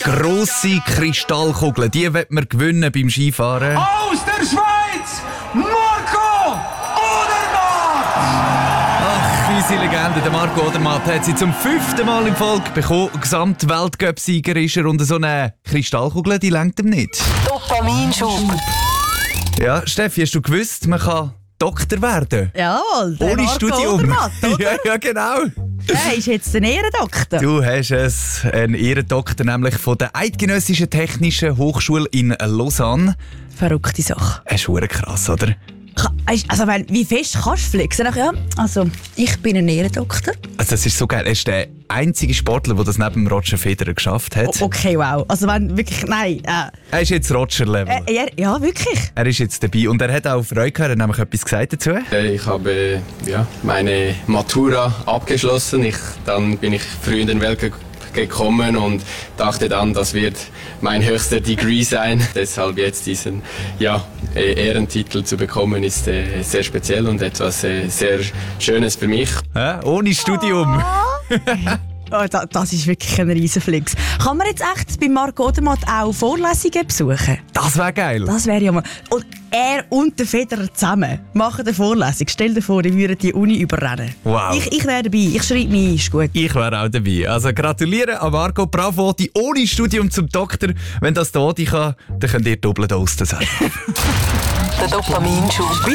grosse Kristallkugeln, die wird man gewinnen beim Skifahren. Aus der Schweiz, Marco Odermatt! Ach, unsere Legende, der Marco Odermatt, hat sie zum 5. Mal in Folge bekommen. Gesamtweltcup-Sieger ist er und so eine Kristallkugel, die lenkt ihm nicht. Dopaminschub. Ja, Steffi, hast du gewusst, man kann Doktor werden? Jawohl, der Ohne Marco Studium. Odermatt, oder? Ja, genau. Der ist jetzt ein Ehrendoktor. Du hast es, ein Ehrendoktor, nämlich von der Eidgenössischen Technischen Hochschule in Lausanne. Verrückte Sache. Das ist verdammt krass, oder? Also, wie fest kannst du flexen? Ja, also, ich bin ein Ehrendoktor. Also das ist so geil. Er ist der einzige Sportler, der das neben Roger Federer geschafft hat. Okay, wow. Also wenn wirklich, nein. Er ist jetzt Roger-Level. Ja, wirklich. Er ist jetzt dabei und er hat auch Freude gehabt. Er hat nämlich etwas gesagt dazu. Ich habe meine Matura abgeschlossen. Dann bin ich früh in den Weltcup gekommen und dachte dann, das wird mein höchster Degree sein. Deshalb jetzt diesen Ehrentitel zu bekommen, ist sehr speziell und etwas sehr Schönes für mich. Ohne Studium. Oh, das ist wirklich ein Riesenflix. Kann man jetzt echt bei Marco Odermatt auch Vorlesungen besuchen? Das wäre geil. Das wäre ja mal. Und er und der Federer zusammen machen eine Vorlesung. Stell dir vor, die würden die Uni überrennen. Wow. Ich wäre dabei. Ich schreibe mich ein, ist gut. Ich wäre auch dabei. Also gratuliere an Marco, bravo, die ohne Studium zum Doktor. Wenn das da kann, dann könnt ihr doppelt Osten sein. Der Dopaminschub.